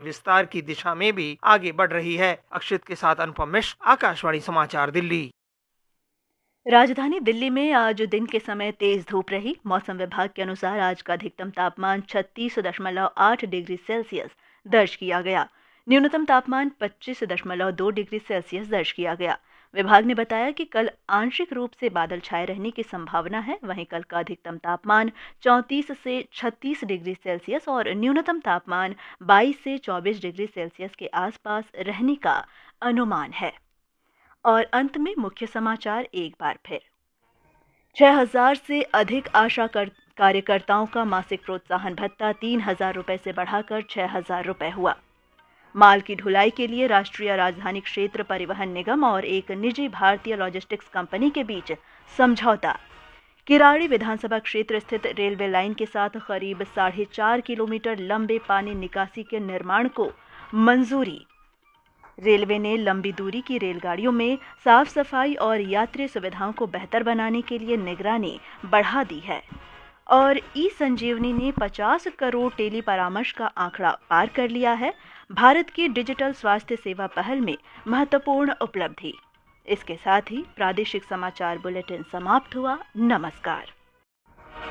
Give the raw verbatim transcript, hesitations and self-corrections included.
विस्तार की दिशा में भी आगे बढ़ रही है। अक्षित के साथ अनुपम मिश्र, आकाशवाणी समाचार दिल्ली। राजधानी दिल्ली में आज दिन के समय तेज धूप रही। मौसम विभाग के अनुसार आज का अधिकतम तापमान छत्तीस दशमलव आठ डिग्री सेल्सियस दर्ज किया गया। न्यूनतम तापमान पच्चीस दशमलव दो डिग्री सेल्सियस दर्ज किया गया। विभाग ने बताया कि कल आंशिक रूप से बादल छाए रहने की संभावना है। वहीं कल का अधिकतम तापमान चौंतीस से छत्तीस डिग्री सेल्सियस और न्यूनतम तापमान बाईस से चौबीस डिग्री सेल्सियस के आसपास रहने का अनुमान है। और अंत में मुख्य समाचार एक बार फिर। छह हजार से अधिक आशा कर, कार्यकर्ताओं का मासिक प्रोत्साहन भत्ता तीन हजार रुपए से बढ़ाकर छह हजार रुपए हुआ। माल की ढुलाई के लिए राष्ट्रीय राजधानी क्षेत्र परिवहन निगम और एक निजी भारतीय लॉजिस्टिक्स कंपनी के बीच समझौता। किराड़ी विधानसभा क्षेत्र स्थित रेलवे लाइन के साथ करीब साढ़े चार किलोमीटर लंबे पानी निकासी के निर्माण को मंजूरी। रेलवे ने लंबी दूरी की रेलगाड़ियों में साफ सफाई और यात्री सुविधाओं को बेहतर बनाने के लिए निगरानी बढ़ा दी है। और ई संजीवनी ने पचास करोड़ टेली परामर्श का आंकड़ा पार कर लिया है। भारत की डिजिटल स्वास्थ्य सेवा पहल में महत्वपूर्ण उपलब्धि। इसके साथ ही प्रादेशिक समाचार बुलेटिन समाप्त हुआ। नमस्कार।